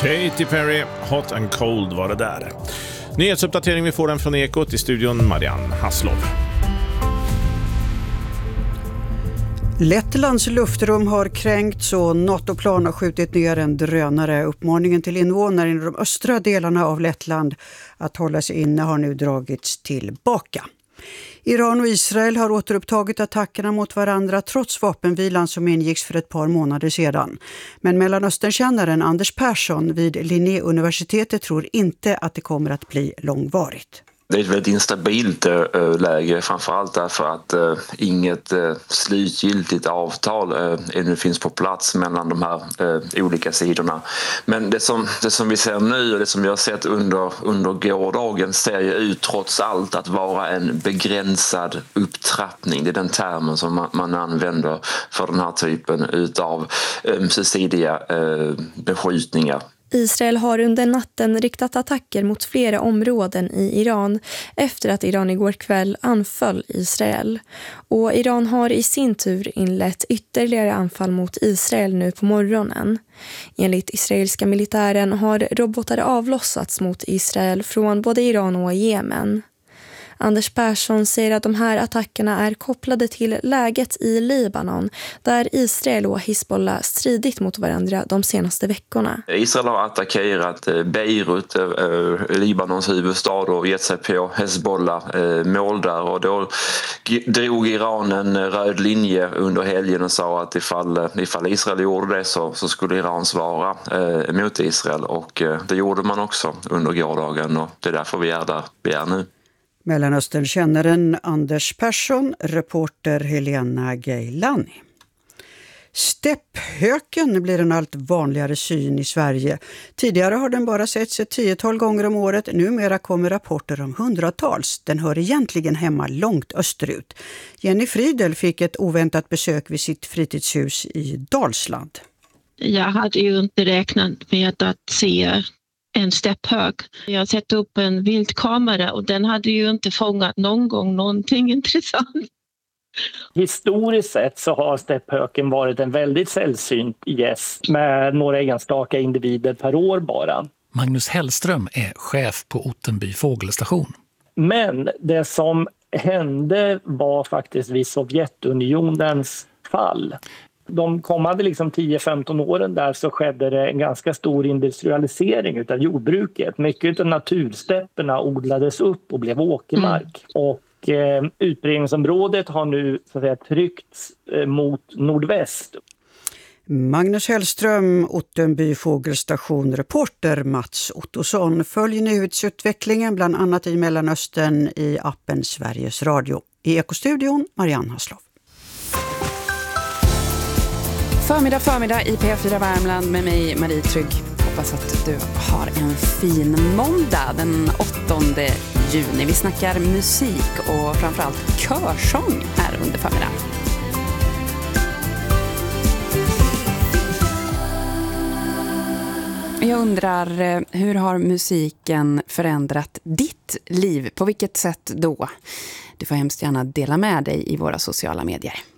Katy Perry, Hot and Cold var det där. Nyhetsuppdatering, vi får den från Ekot, i studion Marianne Hasslov. Lettlands luftrum har kränkts och NATO-plan har skjutit ner en drönare. Uppmaningen till invånare i de östra delarna av Lettland att hålla sig inne har nu dragits tillbaka. Iran och Israel har återupptagit attackerna mot varandra trots vapenvilan som ingicks för ett par månader sedan. Men Mellanösternkännaren Anders Persson vid Linnéuniversitetet tror inte att det kommer att bli långvarigt. Det är ett väldigt instabilt läge, framförallt därför att inget slutgiltigt avtal ännu finns på plats mellan de här olika sidorna. Men det som vi ser nu och det som vi har sett under gårdagen ser ju ut trots allt att vara en begränsad upptrappning. Det är den termen som man använder för den här typen av ömsesidiga beskjutningar. Israel har under natten riktat attacker mot flera områden i Iran efter att Iran igår kväll anföll Israel. Och Iran har i sin tur inlett ytterligare anfall mot Israel nu på morgonen. Enligt israeliska militären har robotar avlossats mot Israel från både Iran och Jemen. Anders Persson säger att de här attackerna är kopplade till läget i Libanon, där Israel och Hizbollah stridit mot varandra de senaste veckorna. Israel har attackerat Beirut, Libanons huvudstad, och gett sig på Hezbollah-mål där. Och då drog Iran en röd linje under helgen och sa att ifall Israel gjorde det så skulle Iran svara mot Israel. Och det gjorde man också under gårdagen, och det är därför vi är där vi är nu. Mellanösternkännaren Anders Persson, reporter Helena Geilani. Stepphöken blir en allt vanligare syn i Sverige. Tidigare har den bara setts ett 10-tal gånger om året. Numera kommer rapporter om hundratals. Den hör egentligen hemma långt österut. Jenny Friedel fick ett oväntat besök vid sitt fritidshus i Dalsland. Jag hade ju inte räknat med att se en stepphök. Jag satte upp en vildkamera och den hade ju inte fångat någon gång någonting intressant. Historiskt sett så har stepphöken varit en väldigt sällsynt gäst med några enstaka individer per år bara. Magnus Hellström är chef på Ottenby fågelstation. Men det som hände var faktiskt vid Sovjetunionens fall. De kommande 10-15 åren där så skedde det en ganska stor industrialisering av jordbruket. Mycket av naturstäpperna odlades upp och blev åkermark. Och utbredningsområdet har nu så att säga tryckts mot nordväst. Magnus Hellström, Ottenby fågelstation, reporter Mats Ottosson. Följ nyhetsutvecklingen bland annat i Mellanöstern i appen Sveriges Radio. I Ekostudion, Marianne Hasslov. Förmiddag i P4 Värmland med mig, Marie Trygg. Hoppas att du har en fin måndag den 8 juni. Vi snackar musik och framförallt körsång här under förmiddagen. Jag undrar, hur har musiken förändrat ditt liv? På vilket sätt då? Du får hemskt gärna dela med dig i våra sociala medier.